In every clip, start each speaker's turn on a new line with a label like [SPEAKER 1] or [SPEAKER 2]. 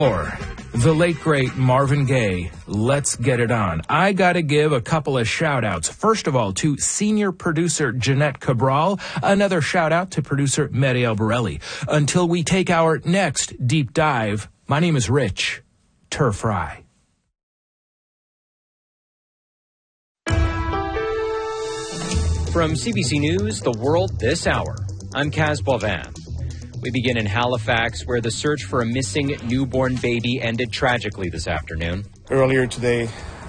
[SPEAKER 1] Or the late, great Marvin Gaye, Let's Get It On. I got to give a couple of shout-outs. First of all, to senior producer Jeanette Cabral. Another shout-out to producer Mariel Borelli. Until we take our next deep dive, my name is Rich Turfry.
[SPEAKER 2] From CBC News, The World This Hour, I'm Kaz Boivin. We begin in Halifax, where the search for a missing newborn baby ended tragically this afternoon.
[SPEAKER 3] Earlier today,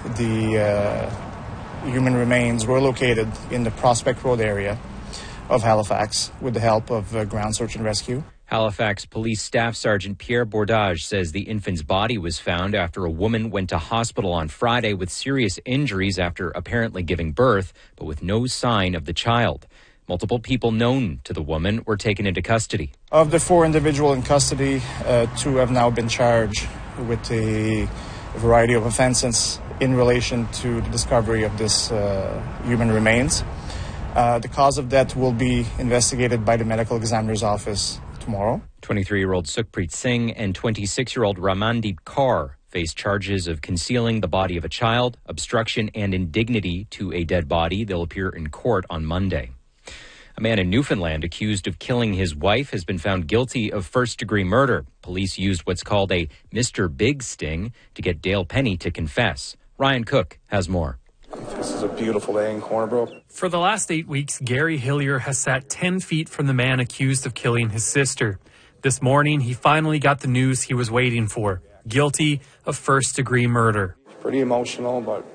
[SPEAKER 3] the human remains were located in the Prospect Road area of Halifax with the help of Ground Search and Rescue.
[SPEAKER 2] Halifax Police Staff Sergeant Pierre Bordage says the infant's body was found after a woman went to hospital on Friday with serious injuries after apparently giving birth, but with no sign of the child. Multiple people known to the woman were taken into custody.
[SPEAKER 3] Of the 4 individuals in custody, 2 have now been charged with a variety of offenses in relation to the discovery of this human remains. The cause of death will be investigated by the medical examiner's office tomorrow.
[SPEAKER 2] 23-year-old Sukhpreet Singh and 26-year-old Ramandeep Kaur face charges of concealing the body of a child, obstruction, and indignity to a dead body. They'll appear in court on Monday. A man in Newfoundland accused of killing his wife has been found guilty of first-degree murder. Police used what's called a Mr. Big sting to get Dale Penny to confess. Ryan Cook has more.
[SPEAKER 4] This is a beautiful day in Corner Brook.
[SPEAKER 5] For the last 8 weeks, Gary Hillier has sat 10 feet from the man accused of killing his sister. This morning, he finally got the news he was waiting for. Guilty of first-degree murder.
[SPEAKER 4] It's pretty emotional, but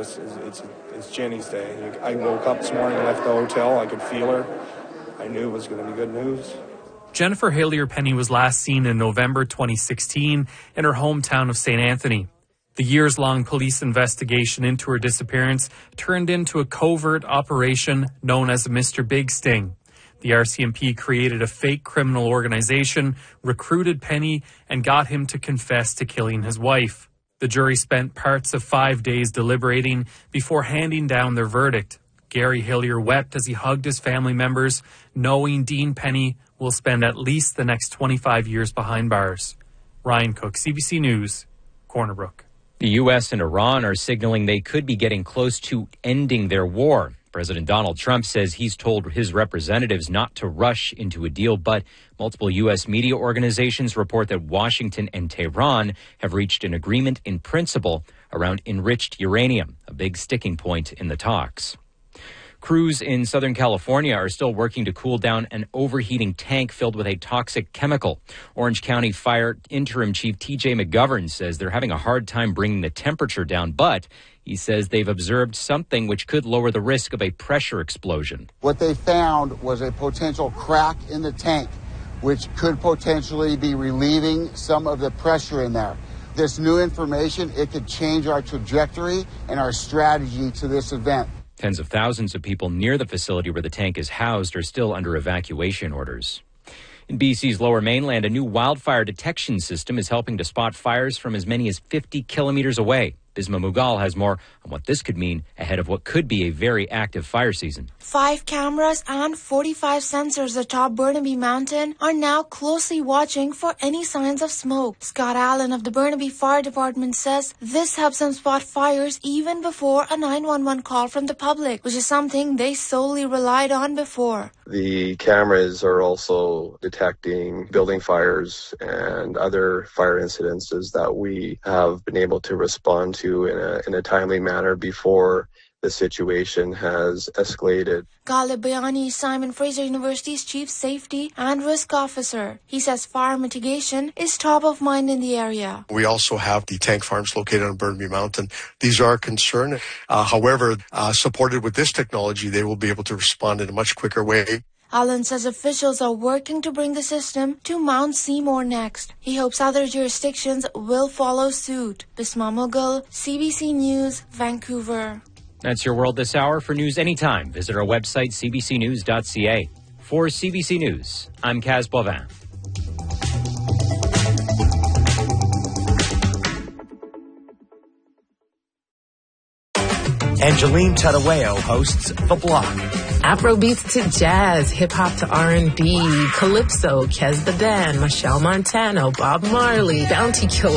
[SPEAKER 4] it's Jenny's day. I woke up this morning, left the hotel. I could feel her. I knew it was going to be good news.
[SPEAKER 5] Jennifer Hillier Penny was last seen in November 2016 in her hometown of St. Anthony. The years-long police investigation into her disappearance turned into a covert operation known as a Mr. Big Sting. The RCMP created a fake criminal organization, recruited Penny, and got him to confess to killing his wife. The jury spent parts of 5 days deliberating before handing down their verdict. Gary Hillier wept as he hugged his family members, knowing Dean Penny will spend at least the next 25 years behind bars. Ryan Cook, CBC News, Corner Brook.
[SPEAKER 2] The U.S. and Iran are signaling they could be getting close to ending their war. President Donald Trump says he's told his representatives not to rush into a deal, but multiple U.S. media organizations report that Washington and Tehran have reached an agreement in principle around enriched uranium, a big sticking point in the talks. Crews in Southern California are still working to cool down an overheating tank filled with a toxic chemical. Orange County Fire Interim Chief T.J. McGovern says they're having a hard time bringing the temperature down, but he says they've observed something which could lower the risk of a pressure explosion.
[SPEAKER 6] What they found was a potential crack in the tank, which could potentially be relieving some of the pressure in there. This new information, it could change our trajectory and our strategy to this event.
[SPEAKER 2] Tens of thousands of people near the facility where the tank is housed are still under evacuation orders. In BC's Lower Mainland, a new wildfire detection system is helping to spot fires from as many as 50 kilometers away. Bisma Mughal has more on what this could mean ahead of what could be a very active fire season.
[SPEAKER 7] 5 cameras and 45 sensors atop Burnaby Mountain are now closely watching for any signs of smoke. Scott Allen of the Burnaby Fire Department says this helps them spot fires even before a 911 call from the public, which is something they solely relied on before.
[SPEAKER 8] The cameras are also detecting building fires and other fire incidences that we have been able to respond to in a timely manner before the situation has escalated.
[SPEAKER 7] Ghalib Bayani is Simon Fraser University's Chief Safety and Risk Officer. He says fire mitigation is top of mind in the area.
[SPEAKER 9] We also have the tank farms located on Burnaby Mountain. These are a concern. However, supported with this technology, they will be able to respond in a much quicker way.
[SPEAKER 7] Allen says officials are working to bring the system to Mount Seymour next. He hopes other jurisdictions will follow suit. Bisma Mughal, CBC News, Vancouver.
[SPEAKER 2] That's your World This Hour. For news anytime, visit our website, cbcnews.ca. For CBC News, I'm Kaz Boivin.
[SPEAKER 10] Angeline Tadaweo hosts The Block.
[SPEAKER 11] Afrobeats to jazz, hip-hop to R&B, calypso, Kez the Dan, Michelle Montano, Bob Marley, Bounty Killer.